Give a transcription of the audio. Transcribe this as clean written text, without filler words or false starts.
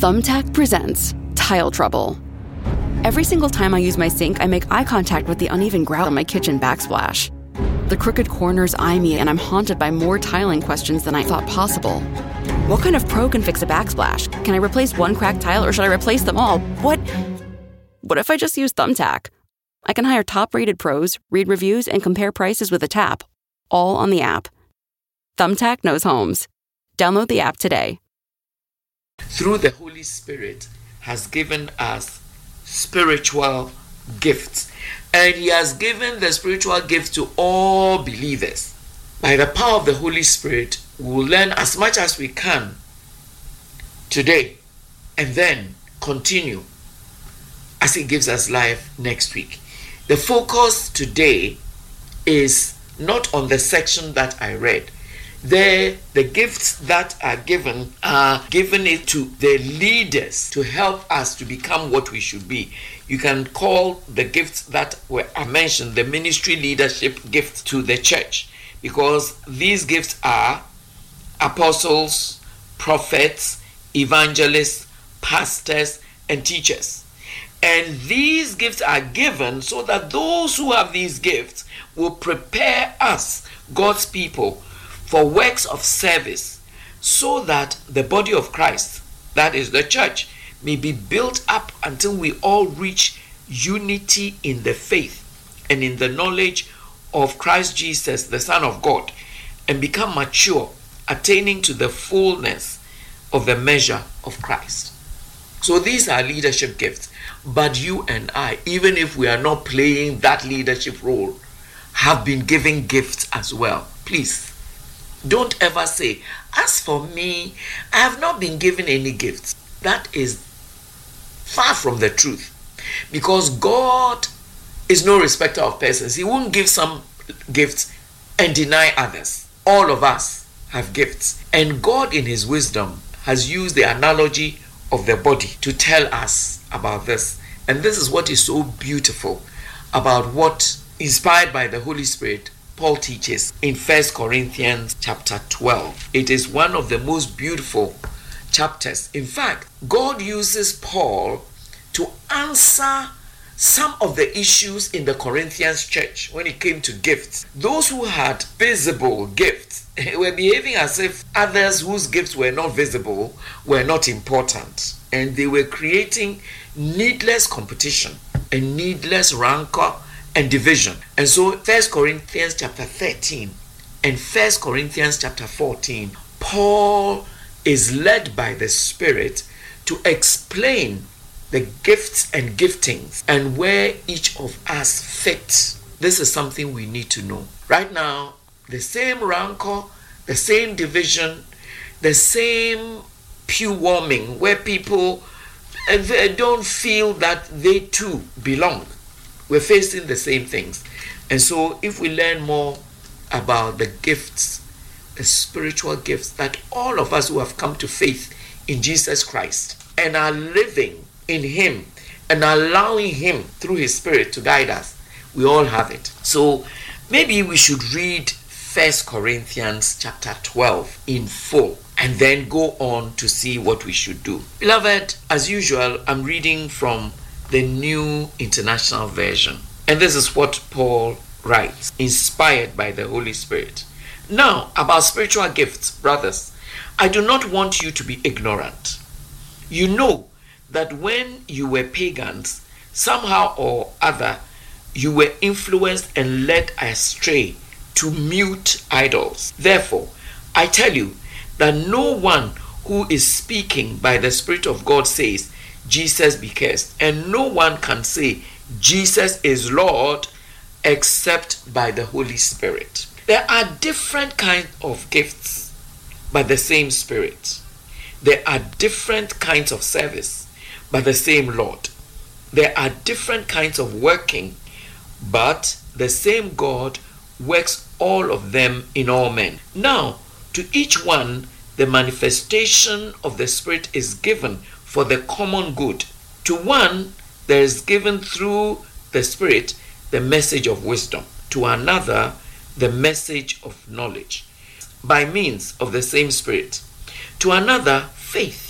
Thumbtack presents Tile Trouble. Every single time I use my sink, I make eye contact with the uneven grout on my kitchen backsplash. The crooked corners eye me, and I'm haunted by more tiling questions than I thought possible. What kind of pro can fix a backsplash? Can I replace one cracked tile, or should I replace them all? What if I just use Thumbtack? I can hire top-rated pros, read reviews, and compare prices with a tap, all on the app. Thumbtack knows homes. Download the app today. Through the Holy Spirit has given us spiritual gifts, and He has given the spiritual gift to all believers. By the power of the Holy Spirit, we will learn as much as we can today, and then continue as He gives us life next week. The focus today is not on the section that I read. The gifts that are given it to the leaders to help us to become what we should be. You can call the gifts that I mentioned the ministry leadership gifts to the church, because these gifts are apostles, prophets, evangelists, pastors, and teachers. And these gifts are given so that those who have these gifts will prepare us, God's people, for works of service, so that the body of Christ, that is the church, may be built up until we all reach unity in the faith and in the knowledge of Christ Jesus, the Son of God, and become mature, attaining to the fullness of the measure of Christ. So these are leadership gifts. But you and I, even if we are not playing that leadership role, have been given gifts as well. Please, don't ever say, as for me, I have not been given any gifts. That is far from the truth. Because God is no respecter of persons. He won't give some gifts and deny others. All of us have gifts. And God in His wisdom has used the analogy of the body to tell us about this. And this is what is so beautiful about what, inspired by the Holy Spirit, Paul teaches in 1 Corinthians chapter 12. It is one of the most beautiful chapters. In fact, God uses Paul to answer some of the issues in the Corinthians church when it came to gifts. Those who had visible gifts were behaving as if others whose gifts were not visible were not important. And they were creating needless competition and needless rancor and division. And so 1 Corinthians chapter 13 and 1 Corinthians chapter 14, Paul is led by the Spirit to explain the gifts and giftings and where each of us fits. This is something we need to know. Right now, the same rancor, the same division, the same pew warming where people don't feel that they too belong. We're facing the same things. And so if we learn more about the gifts, the spiritual gifts that all of us who have come to faith in Jesus Christ and are living in Him and allowing Him through His Spirit to guide us, we all have it. So maybe we should read 1 Corinthians chapter 12 in full and then go on to see what we should do. Beloved, as usual, I'm reading from the New International Version. And this is what Paul writes, inspired by the Holy Spirit. Now, about spiritual gifts, brothers, I do not want you to be ignorant. You know that when you were pagans, somehow or other, you were influenced and led astray to mute idols. Therefore, I tell you that no one who is speaking by the Spirit of God says, Jesus be cursed. And no one can say, Jesus is Lord, except by the Holy Spirit. There are different kinds of gifts, but the same Spirit. There are different kinds of service, but the same Lord. There are different kinds of working, but the same God works all of them in all men. Now, to each one, the manifestation of the Spirit is given for the common good. To one, there is given through the Spirit the message of wisdom. To another, the message of knowledge, by means of the same Spirit. To another, faith